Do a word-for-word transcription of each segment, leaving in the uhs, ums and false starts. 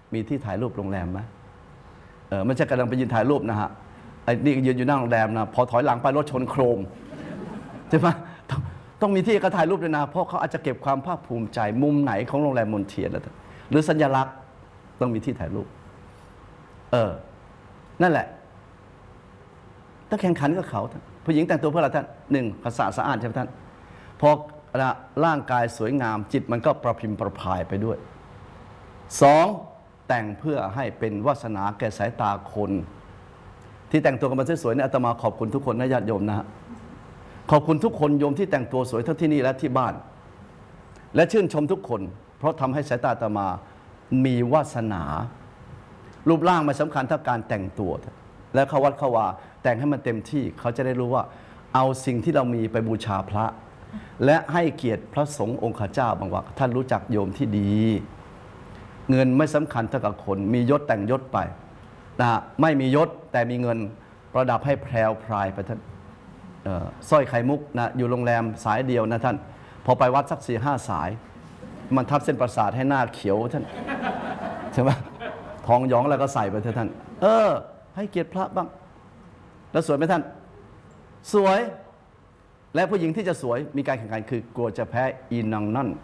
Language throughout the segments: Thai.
มีที่ถ่ายรูปโรงแรมไหมเออไม่ใช่กำลังไปยืนถ่ายรูปนะฮะไอ้นี่ยืนอยู่หน้าโรงแรมนะพอถอยหลังไปรถชนโครมใช่ไหมต้องต้องมีที่ก็ถ่ายรูปด้วยนะเพราะเขาอาจจะเก็บความภาคภูมิใจมุมไหนของโรงแรมมนเทียนหรือสัญลักษณ์ต้องมีที่ถ่ายรูปเออนั่นแหละถ้าแข่งขันก็เขาผู้หญิงแต่งตัวเพื่ออะไรท่านหนึ่งภาษาสะอาดใช่ไหมท่านพอร่างกายสวยงามจิตมันก็ประพิมพ์ประพายไปด้วยสองแต่งเพื่อให้เป็นวาสนาแก่สายตาคนที่แต่งตัวกันมาสวยๆเนี่ยอาตมาขอบคุณทุกคนนะญาติโยมนะฮะขอบคุณทุกคนโยมที่แต่งตัวสวยทั้งที่นี่และที่บ้านและชื่นชมทุกคนเพราะทำให้สายตาอาตมามีวาสนารูปร่างไม่สำคัญเท่าการแต่งตัวและเขาวัดเขาว่าแต่งให้มันเต็มที่เขาจะได้รู้ว่าเอาสิ่งที่เรามีไปบูชาพระและให้เกียรติพระสงฆ์องค์ข้าเจ้าบางว่าท่านรู้จักโยมที่ดีเงินไม่สำคัญเท่ากับคนมียศแต่งยศไปนะไม่มียศแต่มีเงินประดับให้แพรวพรายไปท่านสร้อยไข่มุกนะอยู่โรงแรมสายเดียวนะท่านพอไปวัดสักสี่ห้าสายมันทับเส้นประสาทให้หน้าเขียวท่านใช่ไหมทองหยองแล้วก็ใส่ไปเถอะท่านเออให้เกียรติพระบ้างแล้วสวยไหมท่านสวยและผู้หญิงที่จะสวยมีการแข่งขันคือกลัวจะแพ้อีนางนั่น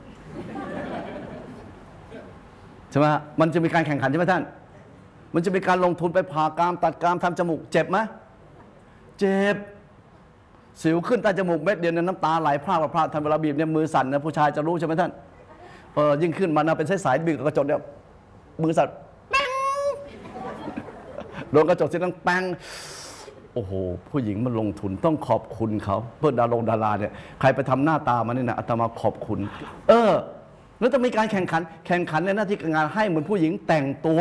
ใช่ไหมมันจะมีการแข่งขันใช่ไหมท่านมันจะมีการลงทุนไปผ่ากรามตัดกรามทำจมูกเจ็บไหมเจ็บสิวขึ้นใต้จมูกเม็ดเดียวนั้นน้ำตาไหลพรากพรากทำเวลาบีบเนี่ยมือสั่นนะผู้ชายจะรู้ใช่ไหมท่านเออยิ่งขึ้นมานะเป็นสายๆบีบกระจกเนี่ยมือสั่นโดนกระจกเสียงดังแป้งโอ้โหผู้หญิงมันลงทุนต้องขอบคุณเขาเพื่อดารงดาราเนี่ยใครไปทำหน้าตามาเนี่ยนะอาตมาขอบคุณเออแล้วจะมีการแข่งขันแข่งขันในหน้าที่การงานให้เหมือนผู้หญิงแต่งตัว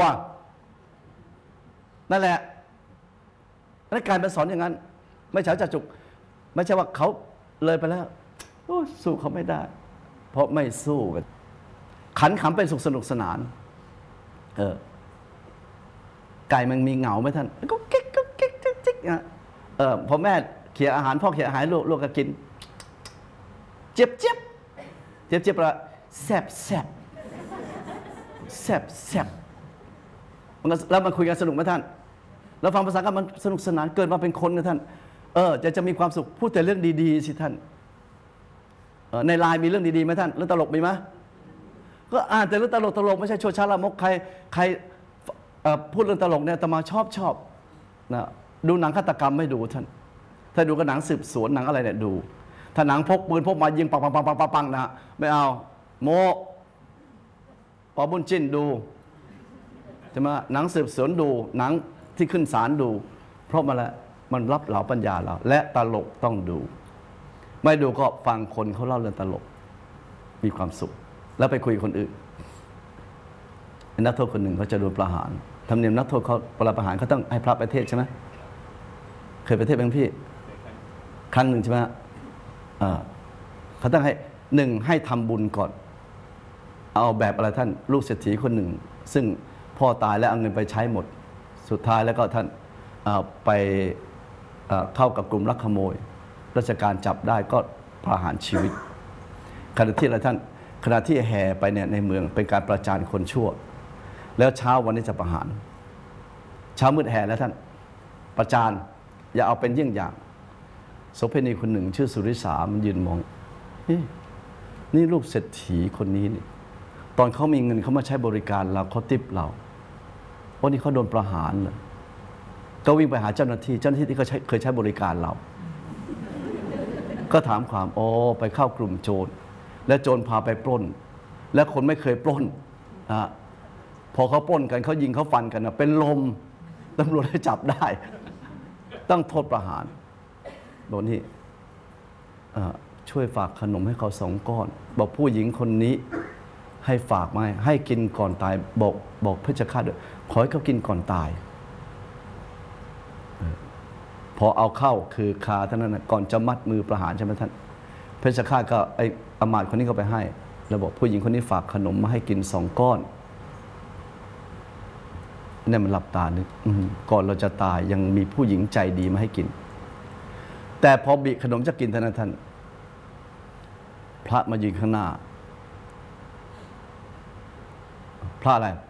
นั่นแหละและการไปสอนอย่างนั้นไม่ใช่จะจุกไม่ใช่ว่าเขาเลยไปแล้วสู้เขาไม่ได้เพราะไม่สู้กันขันขำเป็นสุขสนุกสนานเออไก่มันมีเหงาไหมท่านก็กิ๊กก็กิ๊กจิ๊กจิ๊กเออพอแม่เขี่ยอาหารพ่อเขี่ยอาหารลูกลูกก็กินเจ็บเจ็บเจ็บเจ็บละแสบแสบแสบแสบแล้วมันคุยกันสนุกไหมท่านแล้วฟังภาษากันมันสนุกสนานเกิดมาเป็นคนนะท่านเออจะจะมีความสุขพูดแต่เรื่องดีๆสิท่านในไลน์มีเรื่องดีๆไหมท่านเรื่องตลกมีไหมก็อ่านแต่เรื่องตลกตลกไม่ใช่โชว์ชาละมกใครใครพูดเรื่องตลกเนี่ยแต่มาชอบชอบนะดูหนังฆาตกรรมไม่ดูท่านถ้าดูก็หนังสืบสวนหนังอะไรเนี่ยดูถ้าหนังพกปืนพกมายิงปังปังปังปังปังปังนะไม่เอาโมปอบุญจิ้นดูใช่ไหมหนังสืบสวนดูหนังที่ขึ้นศาลดูเพราะมันละมันรับเหลาปัญญาเราและตลกต้องดูไม่ดูก็ฟังคนเขาเล่าเรื่องตลกมีความสุขแล้วไปคุยคนอื่นนักโทษคนหนึ่งเขาจะโดนประหารธรรมเนียมนักโทษเขาประหารเขาต้องให้พระไปเทศใช่ไหมเคยไปเทศบ้างพี่ครั้งหนึ่งใช่ไหมเขาต้องให้หนึ่งให้ทำบุญก่อนเอาแบบอะไรท่านลูกเศรษฐีคนหนึ่งซึ่งพ่อตายแล้วเอาเงินไปใช้หมดสุดท้ายแล้วก็ท่านไปเข้ากับกลุ่มลักขโมยราชการจับได้ก็ประหารชีวิตขณะที่อะไรท่านขณะที่แห่ไปเนี่ยในเมืองเป็นการประจานคนชั่วแล้วเช้าวันนี้จะประหารเช้ามืดแห่แล้วท่านประจานอย่าเอาเป็นเยี่ยงอย่างโสเภณีคนหนึ่งชื่อสุริสามันยืนมองนี่นี่ลูกเศรษฐีคนนี้นี่ตอนเขามีเงินเขามาใช้บริการเราเขาติปเราวันนี้เขาโดนประหารเลยก็วิ่งไปหาเจ้าหน้าที่เจ้าหน้าที่ที่เขาเคยใช้บริการเราก็ถามความโอ้ไปเข้ากลุ่มโจรและโจรพาไปปล้นและคนไม่เคยปล้นนะพอเขาปล้นกันเขายิงเขาฟันกันนะเป็นลมตำรวจให้จับได้ต้องโทษประหารโดนที่ช่วยฝากขนมให้เขาสองก้อนบอกผู้หญิงคนนี้ให้ฝากมาให้กินก่อนตายบอกบอกเพชฌฆาตด้วยขอให้เขากินก่อนตายพอเอาเข้าคือคาเท่านั้นก่อนจะมัดมือประหารใช่ไหมท่านเพชฌฆาตก็ไอ้อมาตย์คนนี้ก็ไปให้แล้วบอกผู้หญิงคนนี้ฝากขนมมาให้กินสองก้อนนี่มันหลับตานึกก่อนเราจะตายยังมีผู้หญิงใจดีมาให้กินแต่พอบิขนมจะกินท่านท่านพระมายืนข้างหน้าพระอะไร